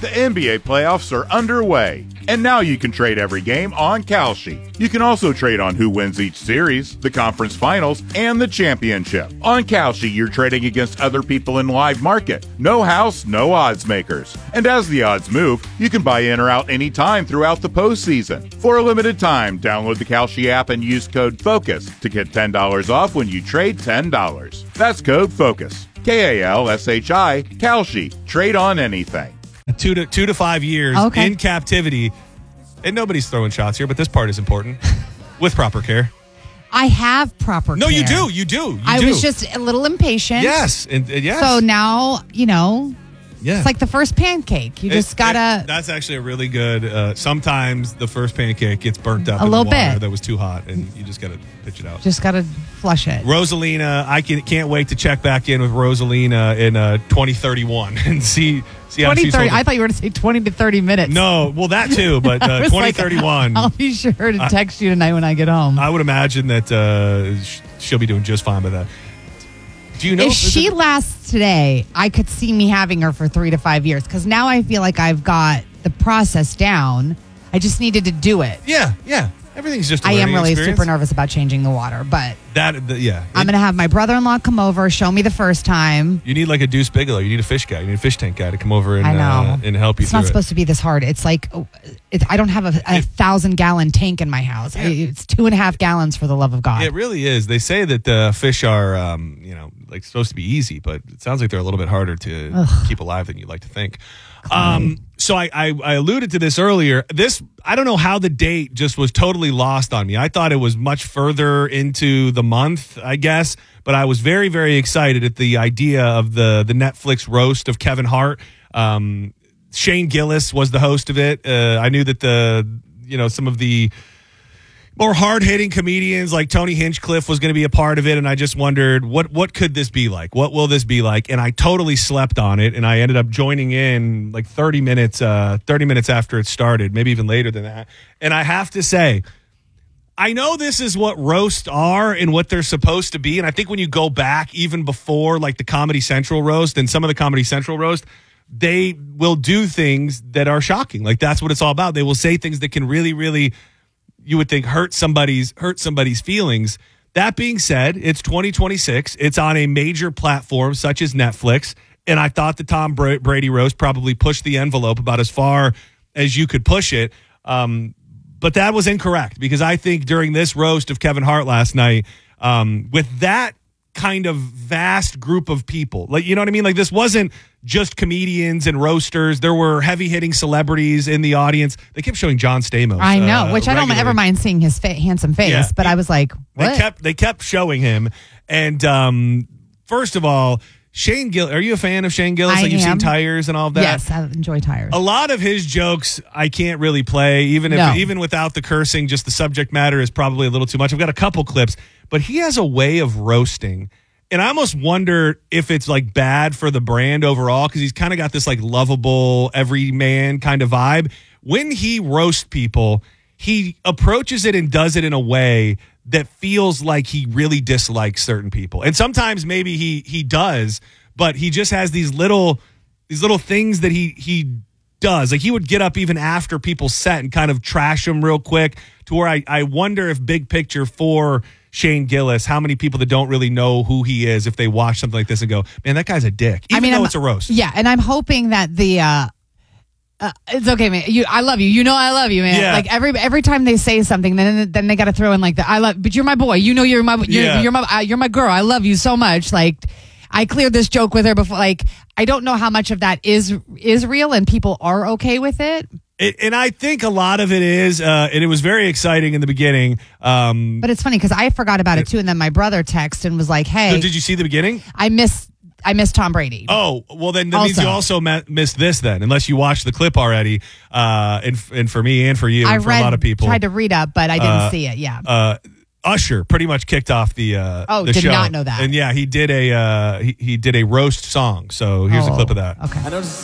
The NBA playoffs are underway, and now you can trade every game on Kalshi. You can also trade on who wins each series, the conference finals, and the championship. On Kalshi, you're trading against other people in live market. No house, no odds makers. And as the odds move, you can buy in or out anytime throughout the postseason. For a limited time, download the Kalshi app and use code FOCUS to get $10 off when you trade $10. That's code FOCUS. Kalshi, Kalshi. Trade on anything. 2 to 5 years in captivity. And nobody's throwing shots here, but this part is important. With proper care. I have proper care. No, you do. You do. I was just a little impatient. Yes. And yes. So now, it's like the first pancake. You just got to... That's actually a really good... sometimes the first pancake gets burnt up a in little the water bit. That was too hot, and you just got to pitch it out. Just got to flush it. Rosalina, I can't wait to check back in with Rosalina in 2031 and see how she's holding. I thought you were going to say 20 to 30 minutes. No, well, that too, but 2031. I'll be sure to text you tonight when I get home. I would imagine that she'll be doing just fine by that. Do you know if she lasts today, I could see me having her for 3 to 5 years, because now I feel like I've got the process down. I just needed to do it. Yeah. Everything's just a I am learning really experience. super nervous about changing the water, but I'm going to have my brother-in-law come over, show me the first time. You need like a Deuce Bigelow. You need a fish guy. You need a fish tank guy to come over and help you It's through not supposed to be this hard. It's like, I don't have a 1,000-gallon tank in my house. Yeah. It's 2.5 gallons, for the love of God. It really is. They say that fish are, like supposed to be easy, but it sounds like they're a little bit harder to keep alive than you'd like to think. So I alluded to this earlier. I don't know how the date just was totally lost on me. I thought it was much further into the month, I guess, but I was very, very excited at the idea of the Netflix roast of Kevin Hart. Shane Gillis was the host of it. I knew that some of the more hard-hitting comedians like Tony Hinchcliffe was going to be a part of it, and I just wondered, what could this be like? What will this be like? And I totally slept on it, and I ended up joining in like 30 minutes after it started, maybe even later than that. And I have to say, I know this is what roasts are and what they're supposed to be, and I think when you go back even before like the Comedy Central roast and some of the Comedy Central roast, they will do things that are shocking. Like that's what it's all about. They will say things that can really, really... you would think hurt somebody's feelings. That being said, it's 2026. It's on a major platform such as Netflix, and I thought the Tom Brady roast probably pushed the envelope about as far as you could push it. But that was incorrect, because I think during this roast of Kevin Hart last night, with that kind of vast group of people, like, you know what I mean? Like, this wasn't just comedians and roasters. There were heavy-hitting celebrities in the audience. They kept showing John Stamos. I know, which regularly. I don't ever mind seeing his handsome face, but I was like, what? They kept showing him. And first of all, Shane Gillis, are you a fan of Shane Gillis? You've seen Tires and all of that? Yes, I enjoy Tires. A lot of his jokes I can't really play, even without the cursing. Just the subject matter is probably a little too much. I've got a couple clips, but he has a way of roasting. And I almost wonder if it's like bad for the brand overall, because he's kind of got this like lovable everyman kind of vibe. When he roasts people, he approaches it and does it in a way that feels like he really dislikes certain people. And sometimes maybe he does, but he just has these little things that he does. Like he would get up even after people's set and kind of trash them real quick, to where I wonder if big picture for Shane Gillis, how many people that don't really know who he is, if they watch something like this and go, man, that guy's a dick, even though it's a roast. Yeah, and I'm hoping that the it's okay, man. I love you. You know I love you, man. Yeah. Like every time they say something, then they got to throw in like the I love, but you're my boy. You know you're my girl. I love you so much. Like I cleared this joke with her before. Like I don't know how much of that is real and people are okay with it. And I think a lot of it is, and it was very exciting in the beginning. But it's funny because I forgot about it too, and then my brother texted and was like, "Hey, so did you see the beginning? I missed Tom Brady." Oh, well, then that means you also missed this then, unless you watched the clip already. And for me and for you, and for a lot of people, tried to read up, but I didn't see it. Yeah. Usher pretty much kicked off the did show. not know that. And yeah, he did a roast song. So here's a clip of that. Okay. I noticed